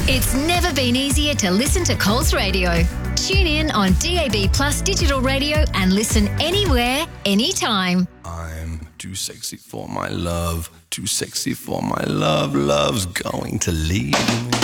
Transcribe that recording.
It's never been easier to listen to Coles Radio. Tune in on DAB Plus digital radio and listen anywhere, anytime. I'm too sexy for my love, too sexy for my love. Love's going to leave me.